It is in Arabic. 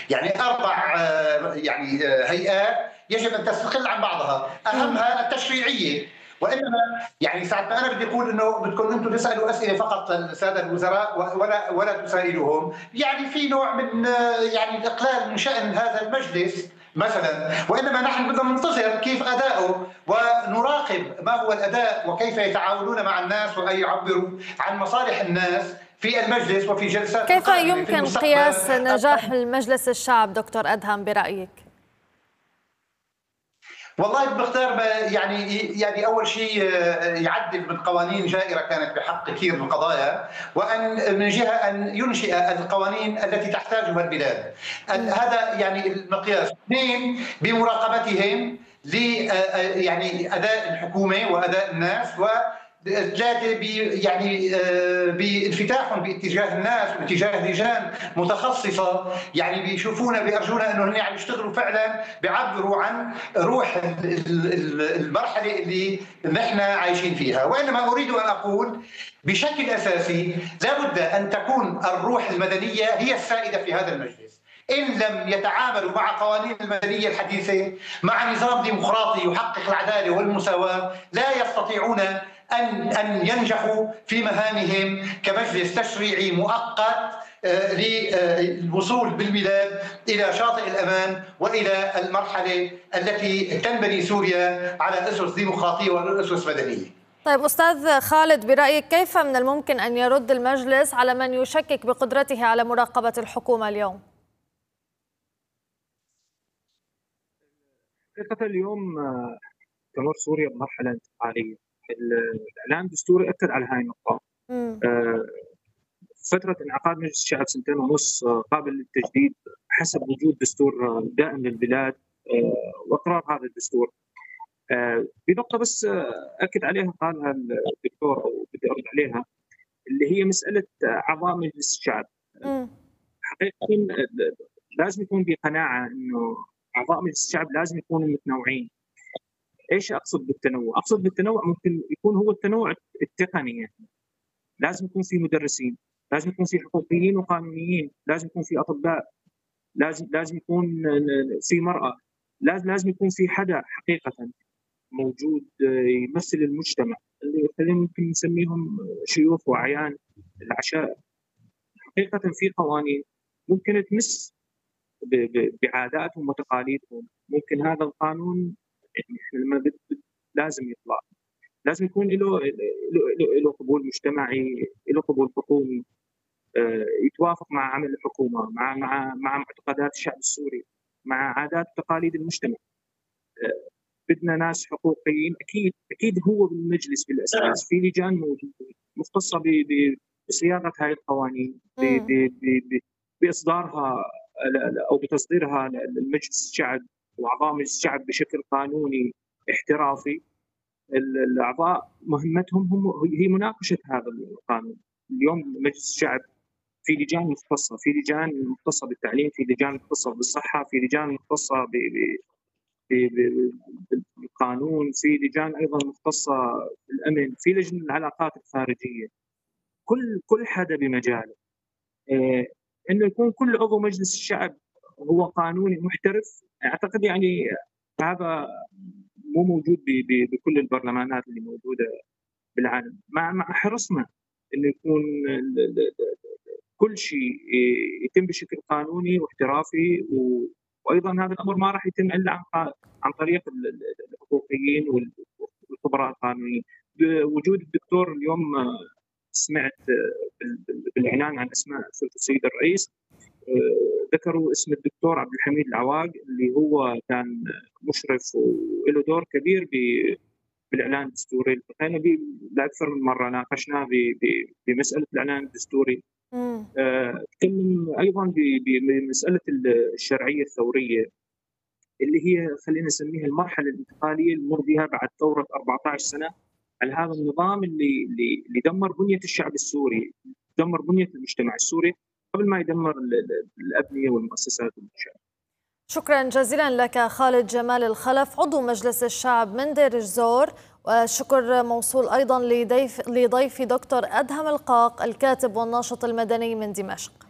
يعني 4 هيئات يجب أن تستقل عن بعضها، أهمها التشريعية. وإنما يعني ساعة ما أنا بدي أقول إنه بدكم أنتم تسألوا أسئلة فقط السادة الوزراء ولا تسائلوهم، يعني في نوع من يعني الإقلال من شأن هذا المجلس مثلا. وإنما نحن بدنا ننتظر كيف أداؤه ونراقب ما هو الأداء وكيف يتعاونون مع الناس ويعبروا عن مصالح الناس في المجلس وفي جلسات كيف القادمة في يمكن المستقبل. قياس نجاح المجلس الشعب دكتور أدهم برأيك؟ والله بختار يعني اول شيء يعدل من قوانين جائره كانت بحق كثير من القضايا، وان من جهه ان ينشئ القوانين التي تحتاجها البلاد. هذا يعني المقياس. اثنين، بمراقبتهم ل يعني اداء الحكومه واداء الناس. ثلاثة يعني بانفتاحهم باتجاه الناس واتجاه لجان متخصصة، يعني بيشوفونا بيرجونا انه هن يعني يشتغلوا فعلا بيعبروا عن روح المرحلة اللي نحن عايشين فيها. وانما اريد ان اقول بشكل اساسي لابد ان تكون الروح المدنية هي السائدة في هذا المجلس. إن لم يتعاملوا مع قوانين المدنية الحديثة مع نظام ديمقراطي يحقق العدالة والمساواة لا يستطيعون أن ينجحوا في مهامهم كمجلس تشريعي مؤقت للوصول بالبلاد إلى شاطئ الأمان وإلى المرحلة التي تنبني سوريا على أسس ديمقراطية وأسس مدنية. طيب أستاذ خالد، برأيك كيف من الممكن أن يرد المجلس على من يشكك بقدرته على مراقبة الحكومة اليوم؟ حقيقة اليوم تمر سوريا بمرحلة انتقالية. الإعلان الدستوري أكد على هاي النقطة. فترة انعقاد مجلس الشعب 2.5 قابل للتجديد حسب وجود دستور دائم للبلاد وإقرار هذا الدستور. بنقطة بس أكد عليها قالها الدكتور أو بدي أرد عليها، اللي هي مسألة أعضاء مجلس الشعب. حقيقة لازم يكون بقناعة إنه أعضاء مجلس الشعب لازم يكونوا متنوعين. ايش اقصد بالتنوع؟ اقصد بالتنوع ممكن يكون هو التنوع التقني، يعني لازم يكون في مدرسين، لازم يكون في حقوقيين وقانونيين، لازم يكون في اطباء، لازم يكون في مرأة، لازم يكون في حدا حقيقة موجود يمثل المجتمع اللي خلينا ممكن نسميهم شيوخ واعيان العشائر. حقيقة في قوانين ممكن تمس بعاداتهم وتقاليدهم، ممكن هذا القانون لما لازم يطلع لازم يكون له قبول مجتمعي، له قبول حكومي، يتوافق مع عمل الحكومه، مع معتقدات الشعب السوري، مع عادات وتقاليد المجتمع. بدنا ناس حقوقيين. اكيد هو بالمجلس بالاساس في لجان موجوده مختصه بصياغه هذه القوانين، باصدارها او بتصديرها للمجلس الشعب واعضاء مجلس الشعب بشكل قانوني احترافي. الاعضاء مهمتهم هي مناقشه هذا القانون. اليوم مجلس الشعب في لجان مختصه، في لجان مختصه بالتعليم، في لجان مختصه بالصحه، في لجان مختصه بالقانون، في لجان ايضا مختصه بالامن، في لجنه العلاقات الخارجيه. كل حدا بمجاله. انه يكون كل عضو مجلس الشعب هو قانوني محترف، اعتقد يعني هذا مو موجود بكل البرلمانات اللي موجوده بالعالم. مع حرصنا انه يكون كل شيء يتم بشكل قانوني واحترافي، وايضا هذا الامر ما راح يتم الا عن طريق الحقوقيين والخبراء القانونيين. بوجود الدكتور اليوم سمعت بالاعلان عن اسماء السيد الرئيس، ذكروا اسم الدكتور عبد الحميد العواق اللي هو كان مشرف وله دور كبير بالاعلان الدستوري. احنا لاكثر من مره ناقشنا بمساله الاعلان الدستوري. تكلم ايضا بمساله الشرعيه الثوريه اللي هي خلينا نسميها المرحله الانتقاليه اللي نمر بها بعد ثوره 14 سنه على هذا النظام اللي دمر بنيه الشعب السوري، دمر بنيه المجتمع السوري قبل ما يدمر الأبنية والمؤسسات والمنشآت. شكرا جزيلا لك خالد جمال الخلف عضو مجلس الشعب من دير الزور، وشكر موصول أيضا لضيفي دكتور أدهم القاق الكاتب والناشط المدني من دمشق.